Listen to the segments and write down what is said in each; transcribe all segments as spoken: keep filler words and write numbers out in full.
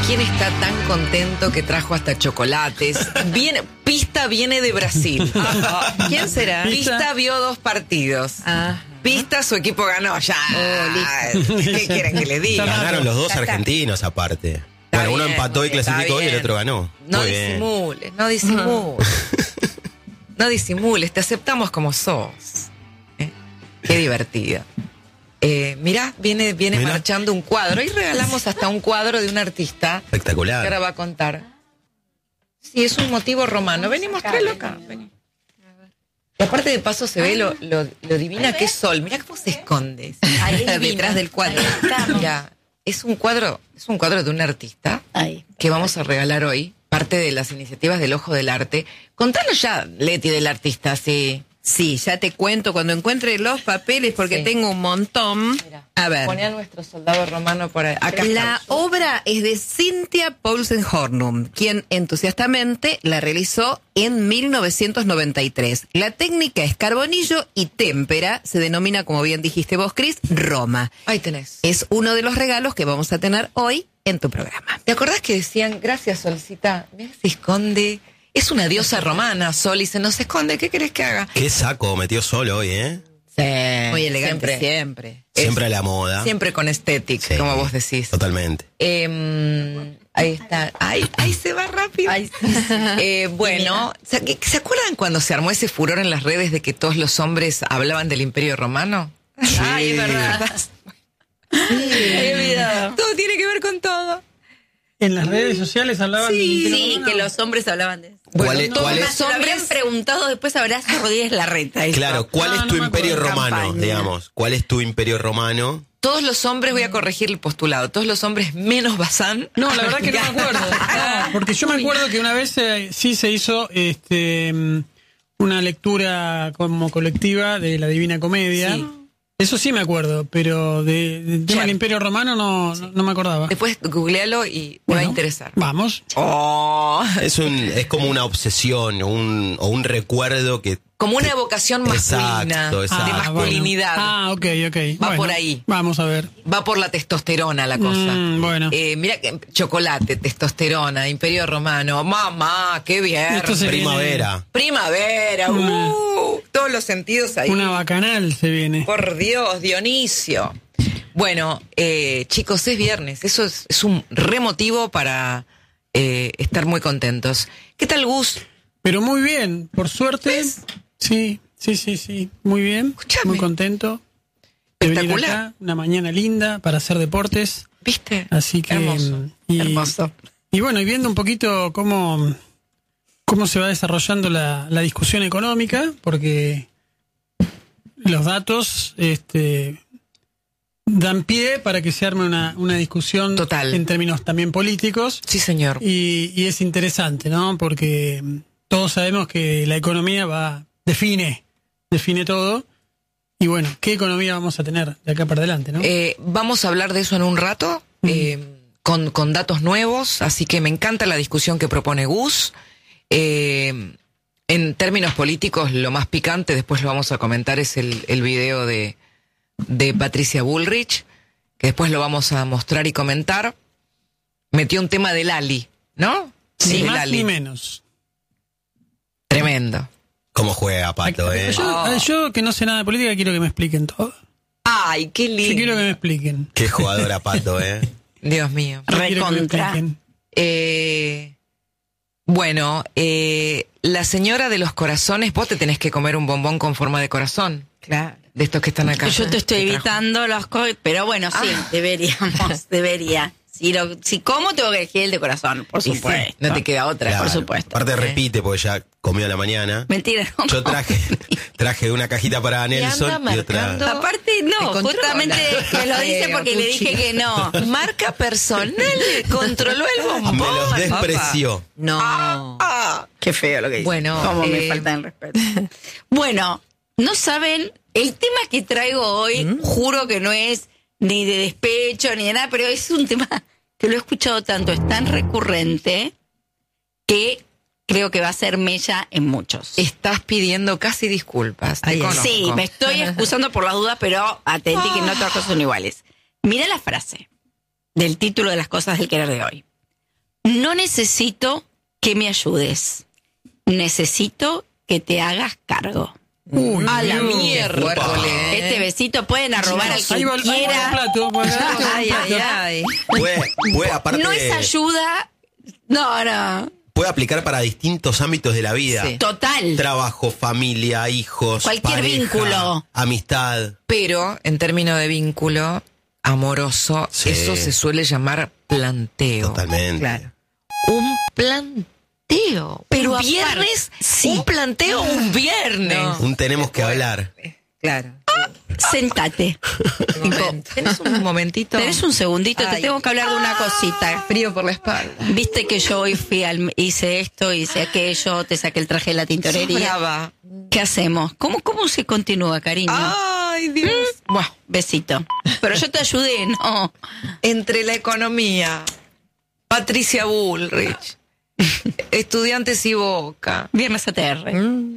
quién está tan contento que trajo hasta chocolates. Viene, Pista viene de Brasil. ¿Quién será? Pista vio dos partidos. Ah. Pista, su equipo ganó ya. Oh, ¿Qué quieren que le diga? Ganaron los dos argentinos aparte. Bueno, uno bien, empató y bien, clasificó y el bien. otro ganó. No Muy bien. disimules, no disimules. No disimules, te aceptamos como sos. ¿Eh? Qué divertido. Eh, mirá, viene, viene Mirá. marchando un cuadro. Y regalamos hasta un cuadro de un artista que Espectacular. ahora va a contar. Sí, es un motivo romano. Vení, mostralo acá. Vení. Y aparte de paso se ve lo, lo, lo divina que es Sol. Mirá cómo se esconde. Ahí es divina. Detrás del cuadro. Ahí estamos. Mirá, es un cuadro, es un cuadro de un artista Ahí. que vamos a regalar hoy, parte de las iniciativas del Ojo del Arte. Contanos ya, Leti, del artista, sí. Sí, ya te cuento cuando encuentre los papeles porque Sí. tengo un montón. Mira, A ver. Poné a nuestro soldado romano por ahí. Acá La está. obra es de Cynthia Paulsen Hornum, quien entusiastamente la realizó en mil novecientos noventa y tres. La técnica es carbonillo y témpera, se denomina, como bien dijiste vos, Cris, Roma. Ahí tenés. Es uno de los regalos que vamos a tener hoy en tu programa. ¿Te acordás que decían, gracias Solcita, mirá que se esconde? Es una diosa romana, Sol, y se nos esconde. ¿Qué querés que haga? Qué saco metió Solo hoy, ¿eh? Sí, Muy elegante siempre. siempre. Siempre a la moda. Siempre con estética, Sí, como vos decís. Totalmente. Eh, ahí está. Ahí, ahí se va rápido. Ay, sí, sí. Eh, bueno, ¿se, ¿se acuerdan cuando se armó ese furor en las redes de que todos los hombres hablaban del Imperio Romano? Ay, es verdad. He olvidado. Todo tiene que ver con todo. En las redes sociales hablaban de Imperio Sí, Romano. que los hombres hablaban de eso. ¿Cuál es- todos cuál es- los Se lo habrían hombres... preguntado después Abrazo Rodríguez Larreta. eso. Claro, ¿cuál No, es no tu me acuerdo. imperio romano, Campaña. digamos? ¿Cuál es tu imperio romano? Todos los hombres, voy a corregir el postulado, todos los hombres menos Bazán. No, la verdad que no me acuerdo. No, porque yo me acuerdo que una vez eh, sí se hizo este mm, una lectura como colectiva de la Divina Comedia. Sí. Eso sí me acuerdo, pero de, del tema Claro. del Imperio Romano no, no, no me acordaba. Después googlealo y te va a Bueno, interesar. Vamos. Oh, Es un es como una obsesión o un, o un recuerdo que... como una evocación masculina, Exacto, exacto. de Ah, masculinidad. bueno. Ah, ok, ok. Va Bueno, por ahí. Vamos a ver. Va por la testosterona la cosa. Mm, bueno. Eh, mira que chocolate, testosterona, Imperio Romano, mamá, qué bien. Esto se viene- Primavera. Primavera, Una- uh, todos los sentidos ahí. Una bacanal se viene. Por Dios, Dionisio. Bueno, eh, chicos, es viernes. Eso es, es un remotivo para eh, estar muy contentos. ¿Qué tal, Gus? Pero muy bien, por suerte. ¿Ves? Sí, sí, sí, sí. Muy bien. Escuchame. Muy contento. De venir Espectacular. acá, una mañana linda para hacer deportes. ¿Viste? Así que. Hermoso. Y, Hermoso. y bueno, y viendo un poquito cómo, cómo se va desarrollando la, la discusión económica, porque los datos este, dan pie para que se arme una, una discusión Total. en términos también políticos. Sí, señor. Y, y es interesante, ¿no? Porque mm, todos sabemos que la economía va define, define todo. Y bueno, ¿qué economía vamos a tener de acá para adelante, no? Eh, vamos a hablar de eso en un rato, eh, con, con datos nuevos, así que me encanta la discusión que propone Gus. Eh, en términos políticos, lo más picante, después lo vamos a comentar, es el, el video de, de Patricia Bullrich, que después lo vamos a mostrar y comentar. Metió un tema de Lali, ¿no? ni de más Lali. ni menos. Tremendo. ¿Cómo juega, Pato, eh? Yo, yo que no sé nada de política quiero que me expliquen todo. Ay, qué Yo lindo. quiero que me expliquen. Qué jugadora, Pato, eh. Dios mío. Yo quiero que me Recontra. expliquen. Eh, bueno, eh, la señora de los corazones, vos te tenés que comer un bombón con forma de corazón, Claro. de estos que están acá. Yo te estoy Te trajo. evitando los co- pero bueno, sí, Ah. deberíamos, debería. Si lo, si como tengo que elegir el de corazón, por Y sí, supuesto. no te queda otra. Claro. por supuesto. Aparte repite porque ya comió a la mañana. Mentira. no Yo como. traje traje una cajita para Nelson anda y otra... marcando. Aparte, Me no, controla. justamente que lo dice Eh, porque le Gucci. dije que no. Marca personal, controló el Me bombón. los despreció. No. Ah, Qué feo lo que dice. Bueno, Cómo eh, me falta el respeto. Bueno, no saben, el tema que traigo hoy, ¿Mm? juro que no es ni de despecho ni de nada, pero es un tema que lo he escuchado tanto, es tan recurrente que creo que va a ser mella en muchos. estás pidiendo casi disculpas. Te Ay, conozco. Sí, me estoy excusando por las dudas, pero atentí que no todas las cosas son iguales. Mira la frase del título de las cosas del querer de hoy. no necesito que me ayudes. Necesito que te hagas cargo. Uy, A la Dios. mierda. Fuerte. Este besito pueden arrobar al Ahí que va, ahí va el quiera. plato. por acá, un Ay, ay, plato. ay. Puede, puede, aparte, No es ayuda. No, no. puede aplicar para distintos ámbitos de la vida. Sí. Total. Trabajo, familia, hijos, Cualquier pareja, vínculo. amistad. Pero en términos de vínculo amoroso, Sí. eso se suele llamar planteo. Totalmente. Claro. Un planteo. Pero un aparte- viernes, sí. un planteo un viernes. No. Un tenemos que hablar. Claro. Sentate. Momento. ¿Tenés un momentito? Tenés un segundito, te Ay. tengo que hablar de una cosita. Frío por la espalda. Viste que yo hoy fui al, hice esto, hice aquello, te saqué el traje de la Sos tintorería. brava. ¿Qué hacemos? ¿Cómo, cómo se continúa, cariño? Ay, Dios. Bueno, Besito. Pero yo te ayudé, ¿no? entre la economía, Patricia Bullrich, Estudiantes y Boca. Viernes A T R.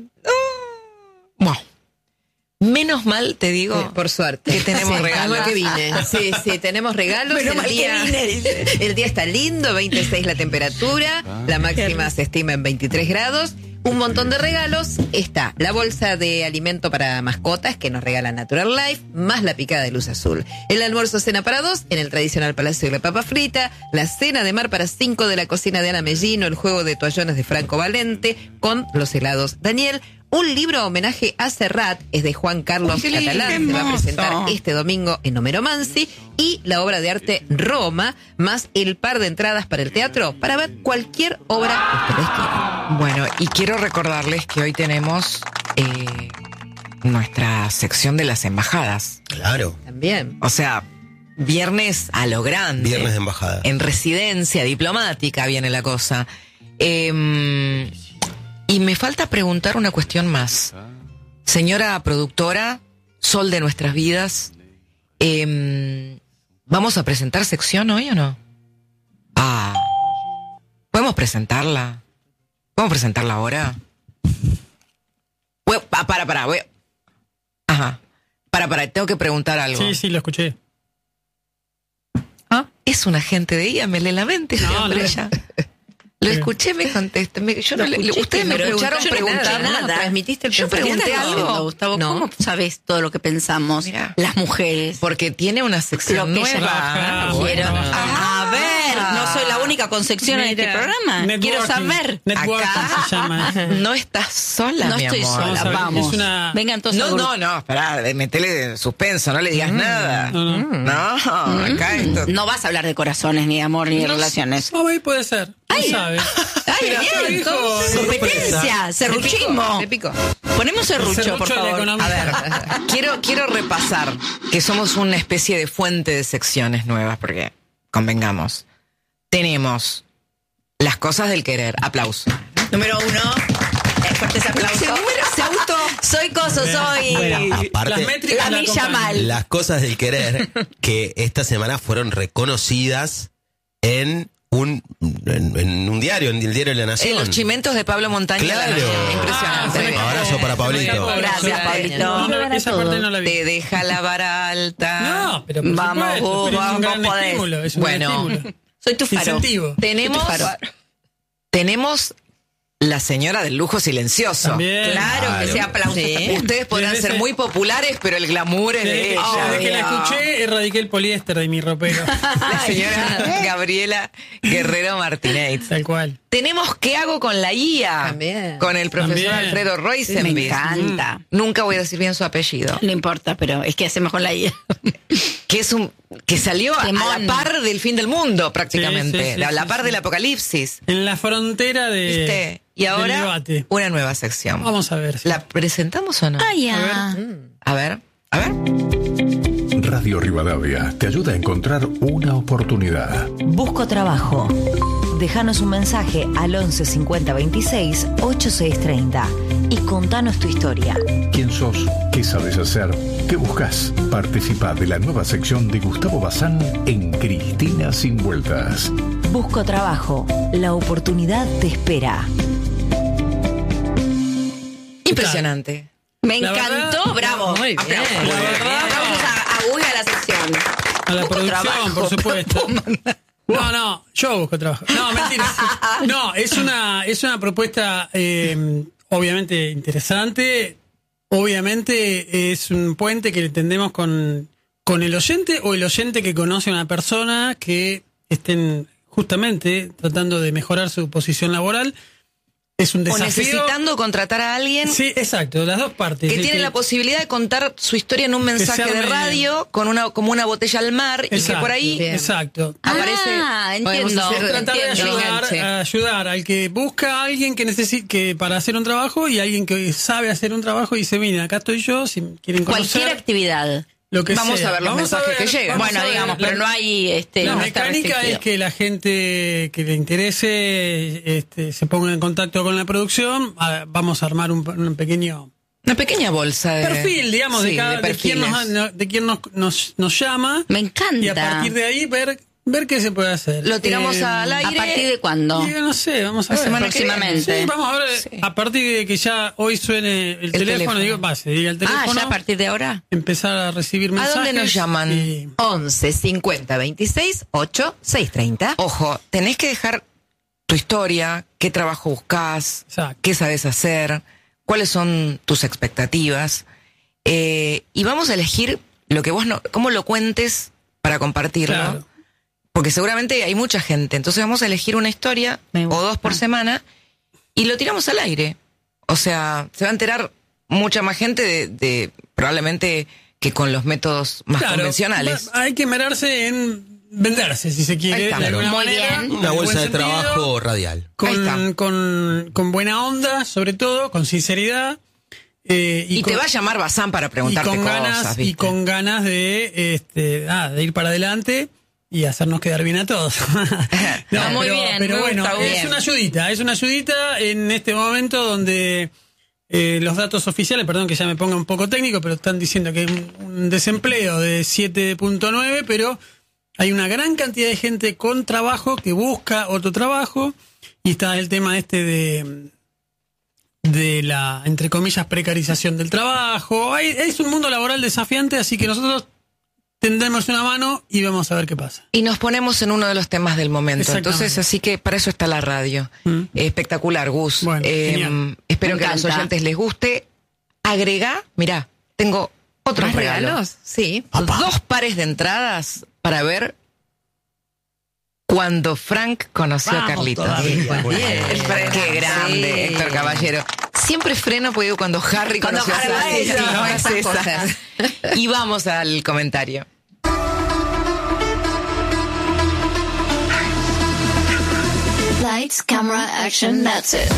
Bueno, menos mal te digo Sí, por suerte. que tenemos Sí, regalos. menos mal que vine. Sí, sí, tenemos regalos. Menos el, mal que día, vine, dice. el día está lindo, veintiséis la temperatura, la máxima se estima en veintitrés grados. Un montón de regalos. Está la bolsa de alimento para mascotas que nos regala Natural Life, más la picada de luz azul. El almuerzo cena para dos en el tradicional Palacio de la Papa Frita. La cena de mar para cinco de la cocina de Ana Mellino. El juego de toallones de Franco Valente con los helados Daniel. Un libro homenaje a Serrat, es de Juan Carlos Qué lindo, Catalán, qué se va a presentar hermoso. este domingo en Homero Mansi, y la obra de arte Roma, más el par de entradas para el teatro, para ver cualquier obra que ustedes quieran. Bueno, y quiero recordarles que hoy tenemos eh, nuestra sección de las embajadas. Claro. También. O sea, viernes a lo grande. Viernes de embajada. En residencia diplomática viene la cosa. Eh, y me falta preguntar una cuestión más. Señora productora, sol de nuestras vidas, eh, ¿vamos a presentar sección hoy o no? Ah, ¿podemos presentarla? ¿Podemos presentarla ahora? Voy- ah, para, para, voy. Ajá. Para, para, tengo que preguntar algo. Sí, sí, lo escuché. ¿Ah? Es un agente de I A, me lee la mente este No, hombre no. ya. Lo escuché, me contesta. Me- Yo no Lo le- escuché, ustedes me pero escucharon yo no preguntar escuché nada. nada. ¿Transmitiste el Yo pensamiento? pregunté ¿Qué estás haciendo, algo. Gustavo? No. ¿Cómo sabes todo lo que pensamos? Mirá. Las mujeres. Porque tiene una Lo sección que ella- nueva. Ah, Quiero. bueno. A ver, no soy la única con sección en este Mira. programa. Networking. Quiero saber. Networking Acá. se llama. No estás sola, No mi estoy amor. sola, Vamos a ver, vamos. es una- Vengan todos No, al grupo. no, no, esperá, metele suspenso, no le digas nada. No, no. No, acá esto. No vas a hablar de corazones, ni de amor, ni de relaciones. Oh, ahí puede ser. No Ay. sabe. Ay, Pero bien, acá dijo, entonces. eh, Competencia, serruchismo. Me pico. Ponemos serrucho, serrucho por de la favor. economía. A ver, quiero, quiero repasar que somos una especie de fuente de secciones nuevas, porque convengamos. Tenemos las cosas del querer. Aplauso. Número uno. Eh, fuertes aplausos. Se auto. Soy coso, soy. Aparte, Las métricas La la milla acompañan. mal. las cosas del querer que esta semana fueron reconocidas en un, en, en un diario, en el diario de la Nación. En los chimentos de Pablo Montaña. Claro. Impresionante. Ah, Abrazo para Pablito. Gracias, Pablito. No, esa parte no la vi. Te deja la vara alta. No, pero por Vamos, supuesto, vos, pero es un vamos, gran podés. estímulo, es un gran Bueno. estímulo. Soy tu faro. Incentivo. Tenemos, Soy tu faro. tenemos la señora del lujo silencioso. También. Claro, que Claro. sea aplauso. Sí. Ustedes podrán Desde ser ese- muy populares, pero el glamour es de Desde, ella. desde que la Obvio. escuché, erradiqué el poliéster de mi ropero. La señora Gabriela Guerrero Martínez. Tal cual. Tenemos ¿Qué hago con la I A? También. Con el profesor También. Alfredo Me Roisenbis. encanta. Nunca voy a decir bien su apellido. No importa, pero es que hacemos con la I A. Que es un que salió a, a Temón. la par del fin del mundo, prácticamente. Sí, sí, sí, a la sí, par sí. del apocalipsis. En la frontera de, ¿Viste? Y del ahora debate. una nueva sección. Vamos a ver. ¿La presentamos o no? Ah, ya. A ver, a ver. Radio Rivadavia te ayuda a encontrar una oportunidad. Busco trabajo. Déjanos un mensaje al once cincuenta veintiséis ochenta y seis treinta y contanos tu historia. ¿Quién sos? ¿Qué sabes hacer? ¿Qué buscas? Participa de la nueva sección de Gustavo Bazán en Cristina Sin Vueltas. Busco trabajo. La oportunidad te espera. Impresionante. Me La encantó, verdad, bravo. muy bien. Aplausos. La verdad, Aplausos a, a Uy, a la sección. A la Poco producción, trabajo. por supuesto. No, no, yo busco trabajo. No, mentira. No, es una, es una propuesta eh, obviamente interesante. Obviamente es un puente que entendemos con, con el oyente o el oyente que conoce a una persona que estén justamente tratando de mejorar su posición laboral. Es un desafío. O necesitando contratar a alguien. Sí, exacto, las dos partes. Que El tiene que- la posibilidad de contar su historia en un mensaje se de arme- radio, con una como una botella al mar, y que Exacto, por ahí Bien. Exacto. aparece. Ah, podemos entiendo. hacer- Tratar de entiendo. ayudar, Enganche. a ayudar al que busca a alguien que necesite que para hacer un trabajo y alguien que sabe hacer un trabajo y dice, miren, acá estoy yo, si quieren conocer Cualquier actividad. lo que Vamos sea. a ver los mensajes que llegan. vamos Bueno, a ver. digamos, La- pero no hay... Este, La no está mecánica restringido. es que la gente que le interese este, se ponga en contacto con la producción. A- Vamos a armar un, un pequeño Una pequeña bolsa de perfil, digamos, de, sí, cada, de, quién, perfiles. nos, de quién nos, nos, nos llama. Me encanta. Y a partir de ahí ver, ver qué se puede hacer. Lo tiramos Eh, al aire. ¿A partir de cuándo? y, no sé, vamos a La ver. semana que viene. Próximamente. Sí, vamos a ver, Sí. a partir de que ya hoy suene el, teléfono, teléfono. digo, va, se diga el Ah, teléfono, ya a partir de ahora. empezar a recibir ¿A mensajes. dónde nos llaman? y- once cincuenta veintiséis ocho seis treinta. Ojo, tenés que dejar tu historia, qué trabajo buscás, Exacto. qué sabes hacer, cuáles son tus expectativas. Eh, y vamos a elegir lo que vos no, cómo lo cuentes para compartirlo. Claro. Porque seguramente hay mucha gente. Entonces vamos a elegir una historia Me o gusta. dos por semana y lo tiramos al aire. O sea, se va a enterar mucha más gente de, de probablemente que con los métodos más Claro, convencionales. va- hay que merarse en venderse, si se Ahí quiere, está. de alguna Muy manera. bien. en Una buen bolsa de sentido, trabajo radial. Ahí Con, está. con, con buena onda, sobre todo, con sinceridad. eh, Y, con- te va a llamar Bazán para y preguntarte con cosas, ganas ¿viste? y con ganas de este ah, de ir para adelante y hacernos quedar bien a todos. Ah, muy bien, pero me bueno, gusta, es bien. una ayudita, es una ayudita en este momento donde eh, los datos oficiales, perdón que ya me ponga un poco técnico, pero están diciendo que hay un, un desempleo de siete punto nueve, pero hay una gran cantidad de gente con trabajo que busca otro trabajo y está el tema este de de la, entre comillas, precarización del trabajo. Hay- es un mundo laboral desafiante, así que nosotros tendremos una mano y vamos a ver qué pasa. Y nos ponemos en uno de los temas del momento. Exactamente. Entonces, así que para eso está la radio. Mm. Eh, espectacular, Gus. Bueno, Eh, genial. espero Me que a los encanta. oyentes les guste. Agrega, mirá, tengo otro ¿Más regalo. regalos? Sí. Dos pares de entradas para ver cuando Frank conoció a Vamos Carlitos. todavía. El Frank, qué grande, Sí. Héctor Caballero. Siempre freno porque digo cuando Harry Cuando conoció Harry, a Sally. sí, No, no, es esas esa. cosas. Y vamos al comentario. Lights, camera, action, that's it.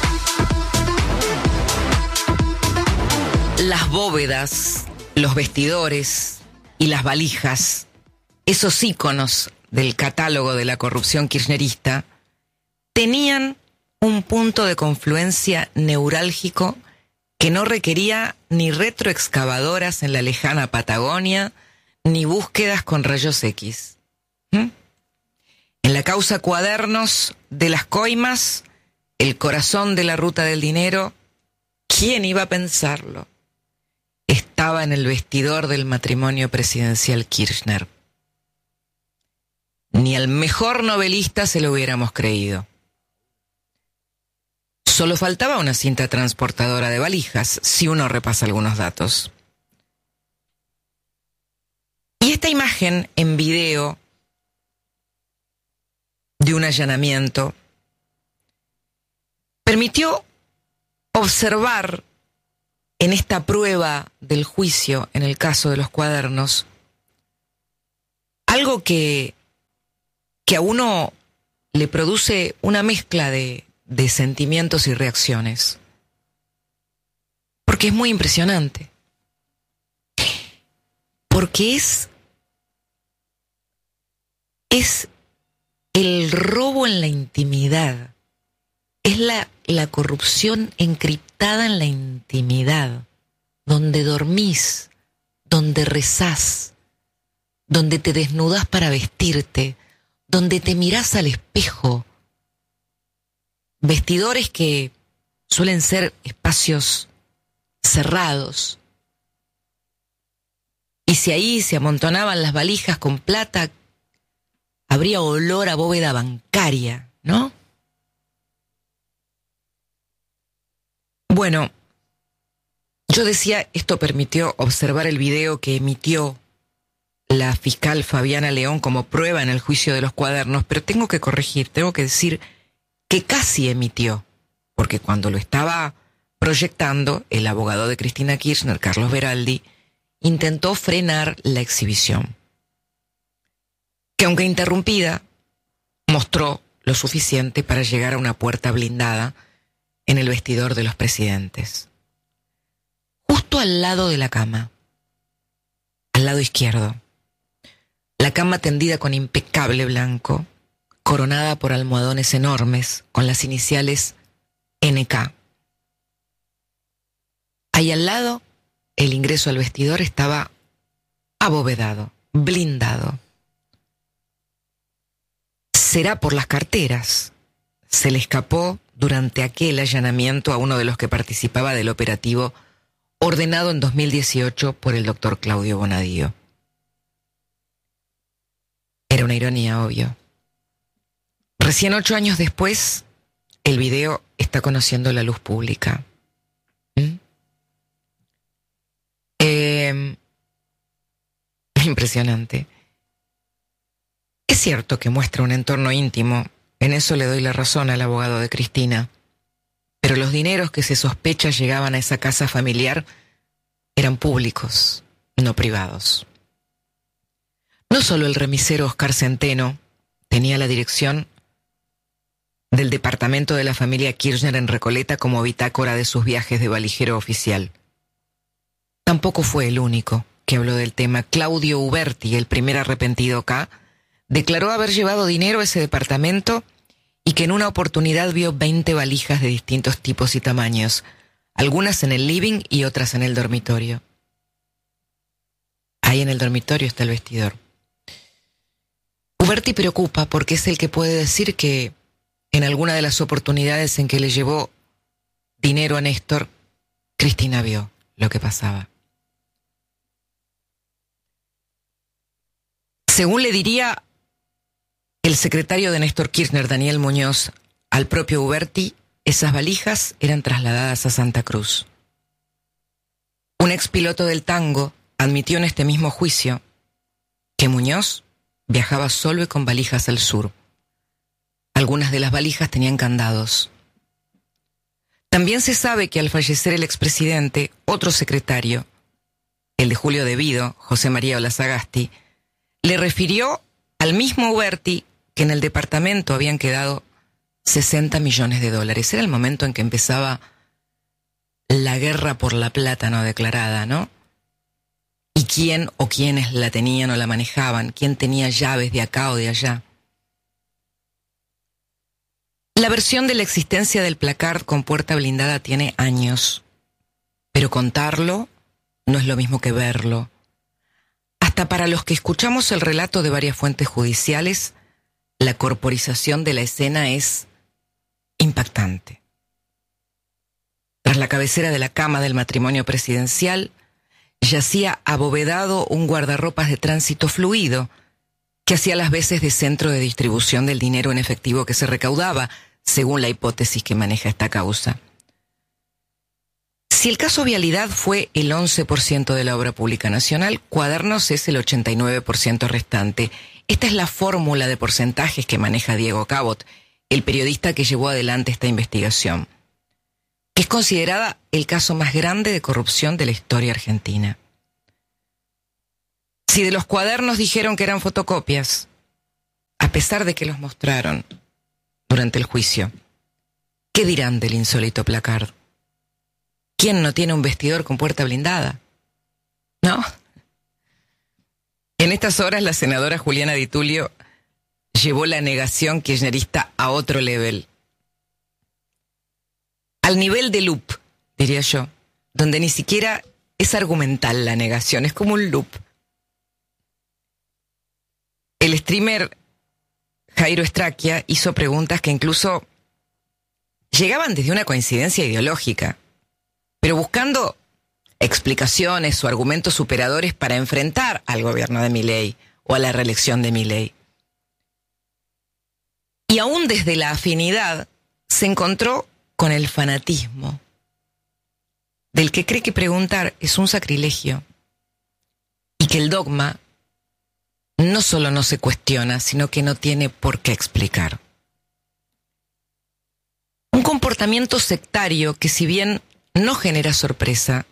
Las bóvedas, los vestidores y las valijas, esos íconos del catálogo de la corrupción kirchnerista, tenían un punto de confluencia neurálgico que no requería ni retroexcavadoras en la lejana Patagonia, ni búsquedas con rayos X. ¿Mm? En la causa Cuadernos de las Coimas, el corazón de la ruta del dinero, ¿quién iba a pensarlo? Estaba en el vestidor del matrimonio presidencial Kirchner. Ni al mejor novelista se lo hubiéramos creído. Solo faltaba una cinta transportadora de valijas, si uno repasa algunos datos. Y esta imagen en video de un allanamiento permitió observar en esta prueba del juicio, en el caso de los Cuadernos, algo que, que a uno le produce una mezcla de, de sentimientos y reacciones. Porque es muy impresionante. Porque es, es el robo en la intimidad. Es la, la corrupción encriptada en la intimidad, donde dormís, donde rezás, donde te desnudás para vestirte, donde te mirás al espejo. Vestidores que suelen ser espacios cerrados. Y si ahí se amontonaban las valijas con plata, habría olor a bóveda bancaria, ¿no? Bueno, yo decía, esto permitió observar el video que emitió la fiscal Fabiana León como prueba en el juicio de los cuadernos, pero tengo que corregir, tengo que decir que casi emitió, porque cuando lo estaba proyectando, el abogado de Cristina Kirchner, Carlos Beraldi, intentó frenar la exhibición, que aunque interrumpida, mostró lo suficiente para llegar a una puerta blindada en el vestidor de los presidentes. Justo al lado de la cama, al lado izquierdo. La cama tendida con impecable blanco, coronada por almohadones enormes con las iniciales N K. Ahí al lado, el ingreso al vestidor estaba abovedado, blindado. Será por las carteras. Se le escapó durante aquel allanamiento a uno de los que participaba del operativo ordenado en dos mil dieciocho por el doctor Claudio Bonadío. Era una ironía, obvio. Recién ocho años después, el video está conociendo la luz pública. ¿Mm? Eh, impresionante. Es cierto que muestra un entorno íntimo, en eso le doy la razón al abogado de Cristina, pero los dineros que se sospecha llegaban a esa casa familiar eran públicos, no privados. No solo el remisero Oscar Centeno tenía la dirección del departamento de la familia Kirchner en Recoleta como bitácora de sus viajes de valijero oficial. Tampoco fue el único que habló del tema. Claudio Uberti, el primer arrepentido acá, declaró haber llevado dinero a ese departamento y que en una oportunidad vio veinte valijas de distintos tipos y tamaños, algunas en el living y otras en el dormitorio. Ahí en el dormitorio está el vestidor. Uberti preocupa porque es el que puede decir que en alguna de las oportunidades en que le llevó dinero a Néstor, Cristina vio lo que pasaba. Según le diría el secretario de Néstor Kirchner, Daniel Muñoz, al propio Uberti, esas valijas eran trasladadas a Santa Cruz. Un expiloto del tango admitió en este mismo juicio que Muñoz viajaba solo y con valijas al sur. Algunas de las valijas tenían candados. También se sabe que al fallecer el expresidente, otro secretario, el de Julio Devido, José María Olazagasti, le refirió al mismo Uberti que en el departamento habían quedado sesenta millones de dólares. Era el momento en que empezaba la guerra por la plata no declarada, ¿no? Y quién o quiénes la tenían o la manejaban, quién tenía llaves de acá o de allá. La versión de la existencia del placard con puerta blindada tiene años, pero contarlo no es lo mismo que verlo. Hasta para los que escuchamos el relato de varias fuentes judiciales, la corporización de la escena es impactante. Tras la cabecera de la cama del matrimonio presidencial, yacía abovedado un guardarropas de tránsito fluido que hacía las veces de centro de distribución del dinero en efectivo que se recaudaba, según la hipótesis que maneja esta causa. Si el caso Vialidad fue el once por ciento de la obra pública nacional, Cuadernos es el ochenta y nueve por ciento restante. Esta es la fórmula de porcentajes que maneja Diego Cabot, el periodista que llevó adelante esta investigación, que es considerada el caso más grande de corrupción de la historia argentina. Si de los cuadernos dijeron que eran fotocopias, a pesar de que los mostraron durante el juicio, ¿qué dirán del insólito placard? ¿Quién no tiene un vestidor con puerta blindada? ¿No? En estas horas la senadora Juliana Di Tulio llevó la negación kirchnerista a otro level. Al nivel de loop, diría yo, donde ni siquiera es argumental la negación, es como un loop. El streamer Jairo Estraquia hizo preguntas que incluso llegaban desde una coincidencia ideológica, pero buscando explicaciones o argumentos superadores para enfrentar al gobierno de Milei o a la reelección de Milei. Y aún desde la afinidad se encontró con el fanatismo, del que cree que preguntar es un sacrilegio y que el dogma no solo no se cuestiona, sino que no tiene por qué explicar. Un comportamiento sectario que, si bien no genera sorpresa,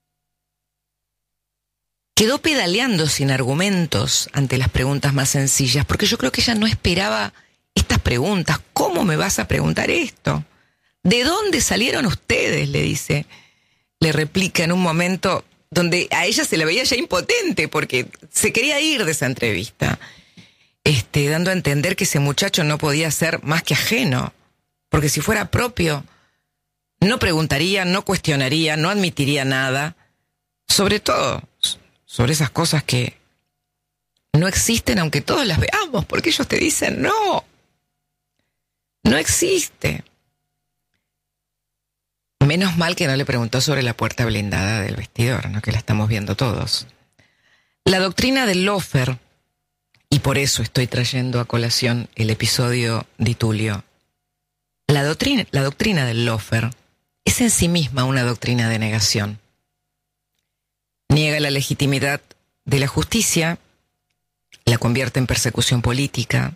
quedó pedaleando sin argumentos ante las preguntas más sencillas, porque yo creo que ella no esperaba estas preguntas. ¿Cómo me vas a preguntar esto? ¿De dónde salieron ustedes?, le dice. Le replica en un momento donde a ella se la veía ya impotente porque se quería ir de esa entrevista, este, dando a entender que ese muchacho no podía ser más que ajeno, porque si fuera propio, no preguntaría, no cuestionaría, no admitiría nada, sobre todo sobre esas cosas que no existen aunque todos las veamos, porque ellos te dicen no, no existe. Menos mal que no le preguntó sobre la puerta blindada del vestidor, ¿no?, que la estamos viendo todos. La doctrina del lawfare, y por eso estoy trayendo a colación el episodio de Tulio, la doctrina, la doctrina del lawfare es en sí misma una doctrina de negación. Niega la legitimidad de la justicia, la convierte en persecución política.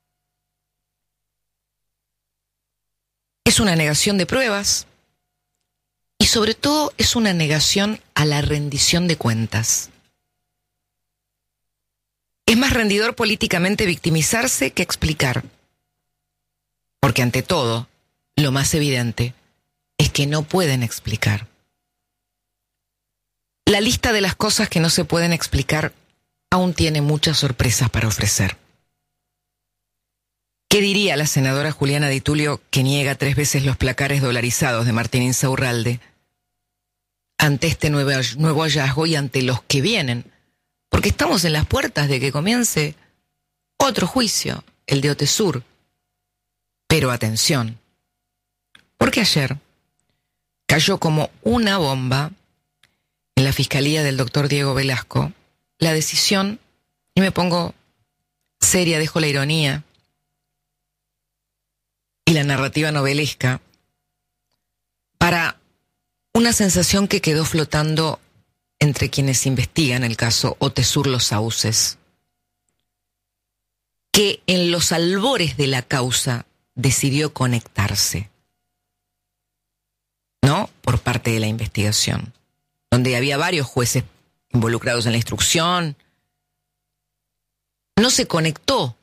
Es una negación de pruebas. Y sobre todo es una negación a la rendición de cuentas. Es más rendidor políticamente victimizarse que explicar. Porque ante todo, lo más evidente es que no pueden explicar. La lista de las cosas que no se pueden explicar aún tiene muchas sorpresas para ofrecer. ¿Qué diría la senadora Juliana Di Tulio, que niega tres veces los placares dolarizados de Martín Insaurralde, ante este nuevo, nuevo hallazgo y ante los que vienen? Porque estamos en las puertas de que comience otro juicio, el de Otesur. Pero atención, porque ayer cayó como una bomba en la fiscalía del doctor Diego Velasco la decisión, y me pongo seria, dejo la ironía y la narrativa novelesca, para una sensación que quedó flotando entre quienes investigan el caso Otesur Los Sauces, que en los albores de la causa decidió conectarse, ¿no?, por parte de la investigación, donde había varios jueces involucrados en la instrucción. No se conectó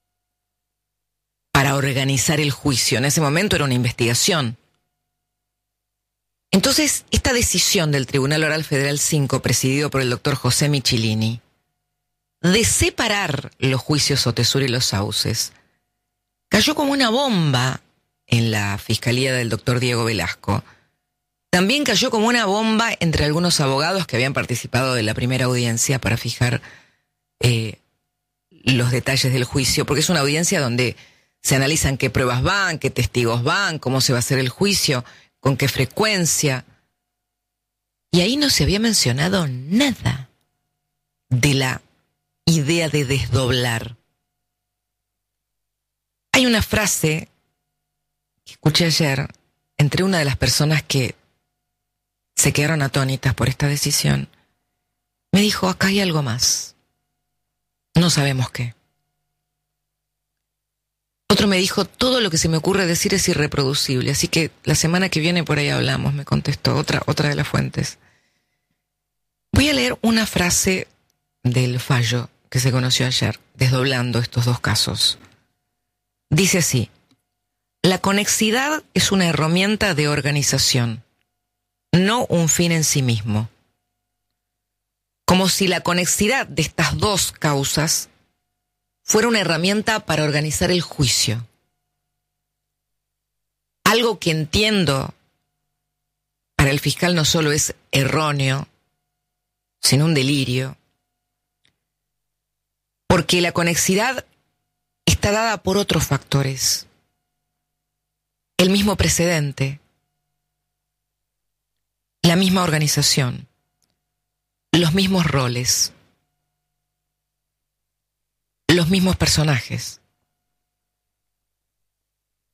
para organizar el juicio. En ese momento era una investigación. Entonces, esta decisión del Tribunal Oral Federal cinco, presidido por el doctor José Michilini, de separar los juicios Otesur y Los Sauces, cayó como una bomba en la fiscalía del doctor Diego Velasco. También cayó como una bomba entre algunos abogados que habían participado de la primera audiencia para fijar eh, los detalles del juicio, porque es una audiencia donde se analizan qué pruebas van, qué testigos van, cómo se va a hacer el juicio, con qué frecuencia. Y ahí no se había mencionado nada de la idea de desdoblar. Hay una frase que escuché ayer entre una de las personas que se quedaron atónitas por esta decisión. Me dijo, acá hay algo más. No sabemos qué. Otro me dijo, todo lo que se me ocurre decir es irreproducible, así que la semana que viene por ahí hablamos, me contestó otra, otra de las fuentes. Voy a leer una frase del fallo que se conoció ayer, desdoblando estos dos casos. Dice así: la conexidad es una herramienta de organización, no un fin en sí mismo. Como si la conexidad de estas dos causas fuera una herramienta para organizar el juicio. Algo que entiendo para el fiscal no solo es erróneo, sino un delirio, porque la conexidad está dada por otros factores. El mismo precedente, la misma organización, los mismos roles, los mismos personajes.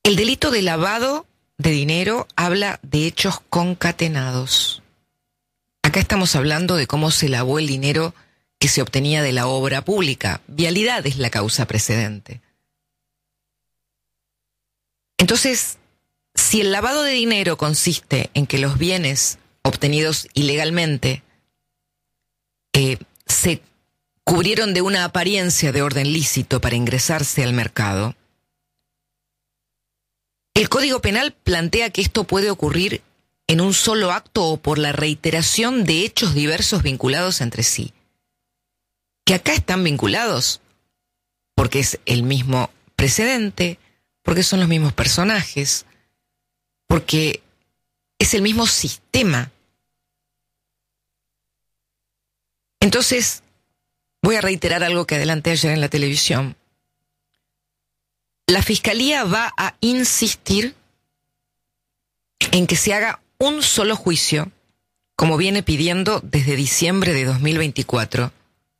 El delito de lavado de dinero habla de hechos concatenados. Acá estamos hablando de cómo se lavó el dinero que se obtenía de la obra pública. Vialidad es la causa precedente. Entonces, si el lavado de dinero consiste en que los bienes obtenidos ilegalmente eh, se cubrieron de una apariencia de orden lícito para ingresarse al mercado, el Código Penal plantea que esto puede ocurrir en un solo acto o por la reiteración de hechos diversos vinculados entre sí. Que acá están vinculados porque es el mismo precedente, porque son los mismos personajes, porque es el mismo sistema. Entonces, voy a reiterar algo que adelanté ayer en la televisión. La Fiscalía va a insistir en que se haga un solo juicio, como viene pidiendo desde diciembre de dos mil veinticuatro,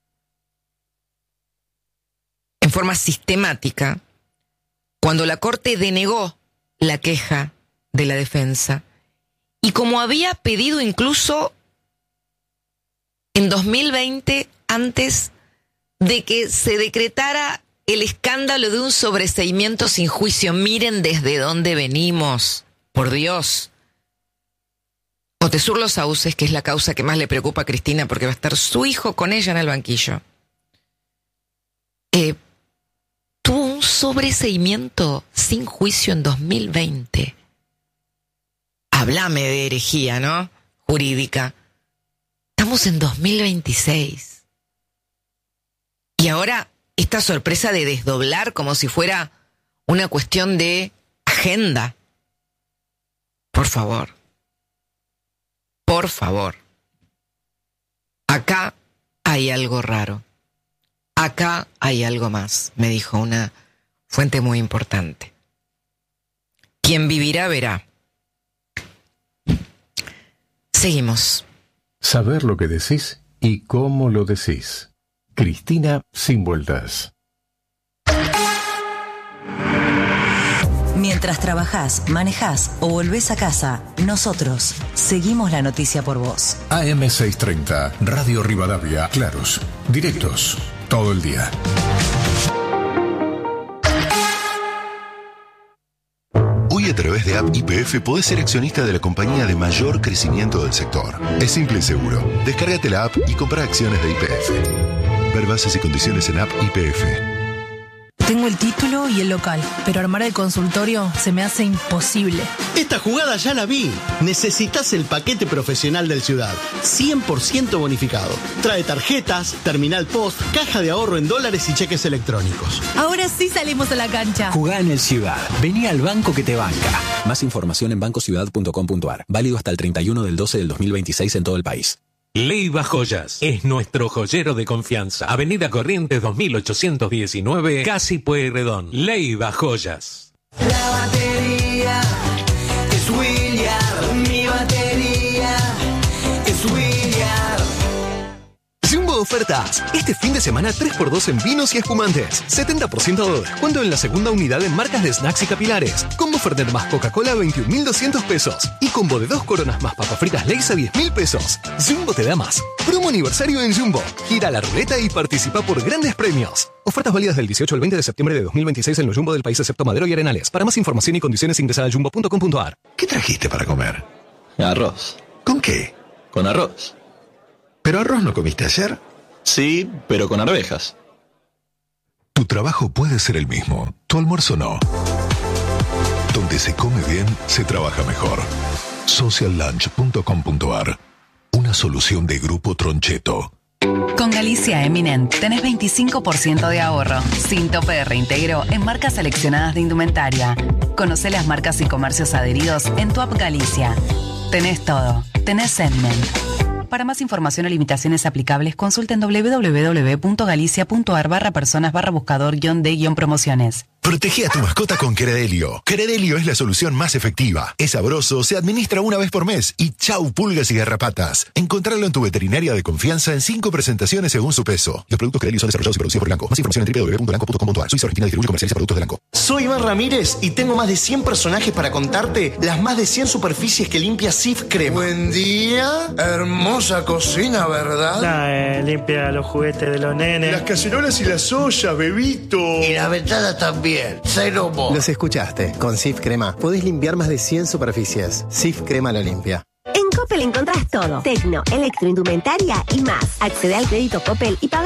en forma sistemática, cuando la Corte denegó la queja de la defensa, y como había pedido incluso en dos mil veinte, antes de que se decretara el escándalo de un sobreseimiento sin juicio. Miren desde dónde venimos, por Dios. Otesur Los Sauces, que es la causa que más le preocupa a Cristina porque va a estar su hijo con ella en el banquillo, eh, tuvo un sobreseimiento sin juicio en dos mil veinte. Háblame de herejía, ¿no? Jurídica. Estamos en dos mil veintiséis. Y ahora esta sorpresa de desdoblar como si fuera una cuestión de agenda. Por favor. Por favor. Acá hay algo raro. Acá hay algo más, me dijo una fuente muy importante. Quien vivirá verá. Seguimos. Saber lo que decís y cómo lo decís. Cristina Sin Vueltas. Mientras trabajás, manejás o volvés a casa, nosotros seguimos la noticia por vos. A M seiscientos treinta, Radio Rivadavia, claros, directos, todo el día. Hoy a través de App Y P F podés ser accionista de la compañía de mayor crecimiento del sector. Es simple y seguro. Descárgate la app y compra acciones de Y P F. Ver bases y condiciones en App Y P F. Tengo el título y el local, pero armar el consultorio se me hace imposible. Esta jugada ya la vi. Necesitas el paquete profesional del Ciudad, cien por ciento bonificado. Trae tarjetas, terminal post, caja de ahorro en dólares y cheques electrónicos. Ahora sí salimos a la cancha. Jugá en el Ciudad. Vení al banco que te banca. Más información en banco ciudad punto com punto a r. Válido hasta el treinta y uno del doce del dos mil veintiséis en todo el país. Leiva Joyas es nuestro joyero de confianza. Avenida Corrientes dos mil ochocientos diecinueve, Casi Pueyrredón. Leiva Joyas. La batería es William, mi batería es William. Jumbo Ofertas. Este fin de semana tres por dos en vinos y espumantes. setenta por ciento de descuento en la segunda unidad en marcas de snacks y capilares. Combo Fernet más Coca-Cola a veintiún mil doscientos pesos. Y combo de dos coronas más papas fritas Lay's a diez mil pesos. Jumbo te da más. Promo aniversario en Jumbo. Gira la ruleta y participa por grandes premios. Ofertas válidas del dieciocho al veinte de septiembre de dos mil veintiséis en los Jumbo del país excepto Madero y Arenales. Para más información y condiciones ingresa a jumbo punto com punto a r. ¿Qué trajiste para comer? Arroz. ¿Con qué? Con arroz. ¿Pero arroz no comiste ayer? Sí, pero con arvejas. Tu trabajo puede ser el mismo, tu almuerzo no. Donde se come bien, se trabaja mejor. social lunch punto com punto a r. Una solución de Grupo Troncheto. Con Galicia Eminent tenés veinticinco por ciento de ahorro, sin tope de reintegro en marcas seleccionadas de indumentaria. Conocé las marcas y comercios adheridos en tu app Galicia. Tenés todo. Tenés Eminent. Para más información o limitaciones aplicables, consulten doble u doble u doble u punto galicia punto a r barra personas barra buscador guión de guión promociones. Protege a tu mascota con Credelio. Credelio es la solución más efectiva. Es sabroso, se administra una vez por mes y chau pulgas y garrapatas. Encontrarlo en tu veterinaria de confianza en cinco presentaciones según su peso. Los productos Credelio son desarrollados y producidos por Blanco. Más información en doble u doble u doble u punto blanco punto com punto a r. Suiza Argentina de Distribuye Comercializa Productos de Blanco. Soy Iván Ramírez y tengo más de cien personajes para contarte las más de cien superficies que limpia Cif Crema. Buen día, hermosa cocina, ¿verdad? Ah, eh, limpia los juguetes de los nenes. Las cacerolas y las ollas, bebito. Y la ventana también, cero mo. Los escuchaste, con Cif Crema podés limpiar más de cien superficies. Cif Crema lo limpia. En Coppel encontrás todo. Tecno, electroindumentaria y más. Accede al crédito Coppel y paga